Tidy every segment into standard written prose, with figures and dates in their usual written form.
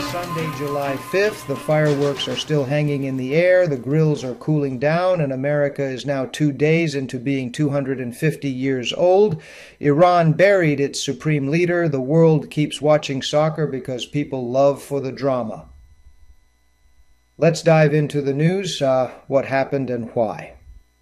Sunday, July 5th. The fireworks are still hanging in the air, the grills are cooling down, and America is now 2 days into being 250 years old. Iran buried its supreme leader. The world keeps watching soccer because people love for the drama. Let's dive into the news, what happened and why.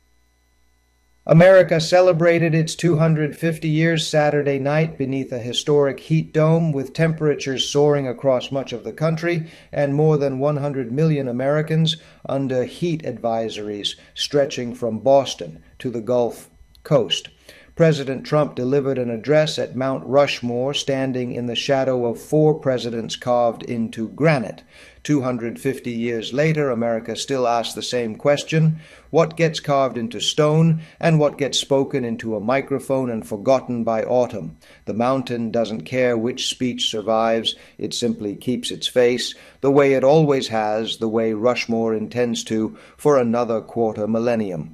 America celebrated its 250 years Saturday night beneath a historic heat dome, with temperatures soaring across much of the country and more than 100 million Americans under heat advisories stretching from Boston to the Gulf Coast. President Trump delivered an address at Mount Rushmore, standing in the shadow of 4 presidents carved into granite. 250 years later, America still asks the same question: what gets carved into stone and what gets spoken into a microphone and forgotten by autumn? The mountain doesn't care which speech survives, it simply keeps its face, the way it always has, the way Rushmore intends to, for another quarter millennium.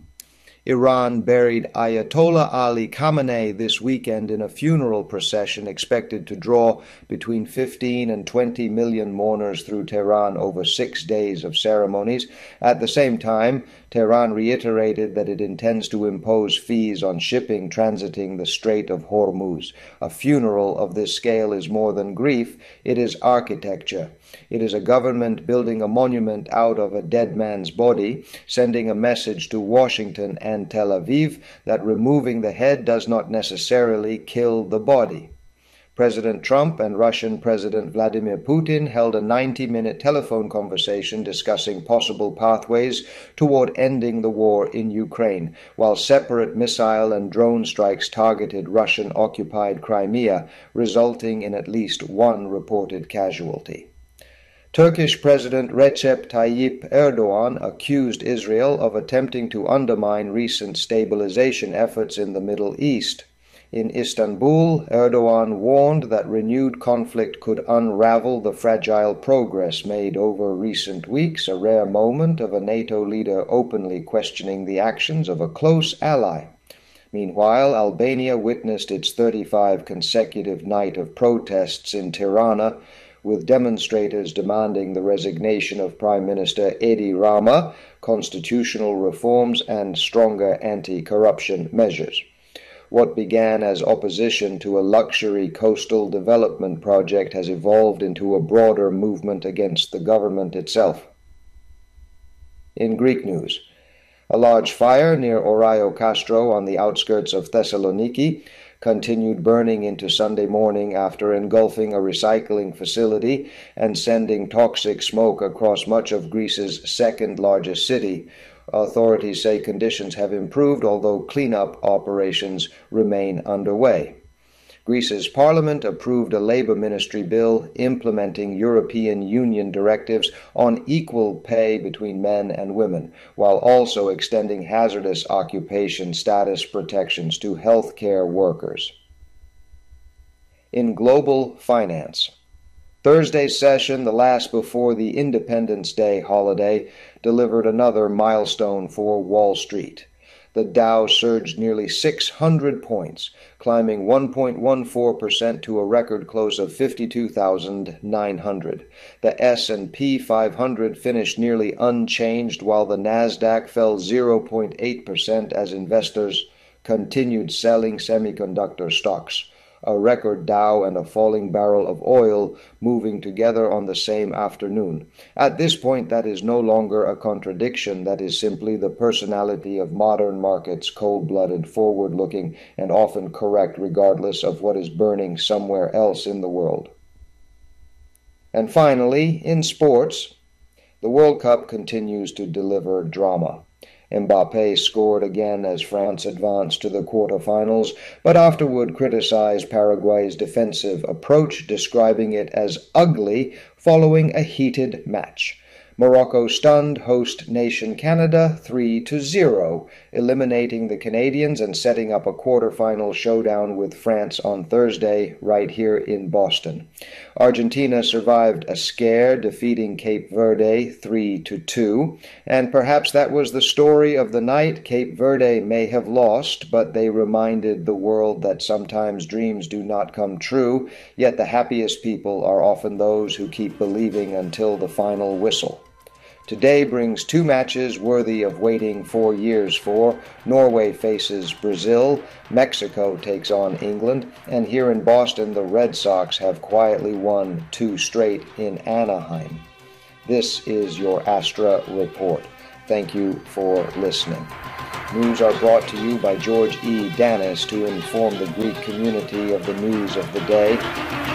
Iran buried Ayatollah Ali Khamenei this weekend in a funeral procession expected to draw between 15 and 20 million mourners through Tehran over 6 days of ceremonies. At the same time, Tehran reiterated that it intends to impose fees on shipping transiting the Strait of Hormuz. A funeral of this scale is more than grief, it is architecture. It is a government building a monument out of a dead man's body, sending a message to Washington and Tel Aviv that removing the head does not necessarily kill the body. President Trump and Russian President Vladimir Putin held a 90-minute telephone conversation discussing possible pathways toward ending the war in Ukraine, while separate missile and drone strikes targeted Russian-occupied Crimea, resulting in at least 1 reported casualty. Turkish President Recep Tayyip Erdogan accused Israel of attempting to undermine recent stabilization efforts in the Middle East. In Istanbul, Erdogan warned that renewed conflict could unravel the fragile progress made over recent weeks, a rare moment of a NATO leader openly questioning the actions of a close ally. Meanwhile, Albania witnessed its 35 consecutive night of protests in Tirana, with demonstrators demanding the resignation of Prime Minister Edi Rama, constitutional reforms, and stronger anti-corruption measures. What began as opposition to a luxury coastal development project has evolved into a broader movement against the government itself. In Greek news, a large fire near Orio Castro on the outskirts of Thessaloniki continued burning into Sunday morning after engulfing a recycling facility and sending toxic smoke across much of Greece's second-largest city. Authorities say conditions have improved, although cleanup operations remain underway. Greece's parliament approved a Labour Ministry bill implementing European Union directives on equal pay between men and women, while also extending hazardous occupation status protections to healthcare workers. In global finance, Thursday's session, the last before the Independence Day holiday, delivered another milestone for Wall Street. The Dow surged nearly 600 points, climbing 1.14% to a record close of 52,900. The S&P 500 finished nearly unchanged, while the Nasdaq fell 0.8% as investors continued selling semiconductor stocks. A record Dow and a falling barrel of oil moving together on the same afternoon. At this point, that is no longer a contradiction. That is simply the personality of modern markets, cold-blooded, forward-looking, and often correct regardless of what is burning somewhere else in the world. And finally, in sports, the World Cup continues to deliver drama. Mbappé scored again as France advanced to the quarterfinals, but afterward criticized Paraguay's defensive approach, describing it as ugly following a heated match. Morocco stunned host nation Canada 3-0, eliminating the Canadians and setting up a quarterfinal showdown with France on Thursday right here in Boston. Argentina survived a scare, defeating Cape Verde 3-2, and perhaps that was the story of the night. Cape Verde may have lost, but they reminded the world that sometimes dreams do not come true, yet the happiest people are often those who keep believing until the final whistle. Today brings two matches worthy of waiting 4 years for. Norway faces Brazil, Mexico takes on England, and here in Boston the Red Sox have quietly won 2 straight in Anaheim. This is your Astra Report. Thank you for listening. News are brought to you by George E. Danis to inform the Greek community of the news of the day.